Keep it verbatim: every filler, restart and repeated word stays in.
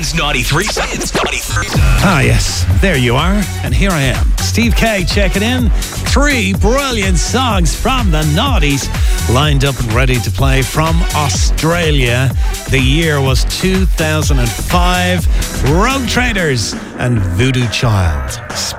It's ninety-three. It's ninety-three. Ah, yes. There you are. And here I am. Steve K checking in. Three brilliant songs from the noughties lined up and ready to play from Australia. The year was two thousand five. Rogue Traders and Voodoo Child.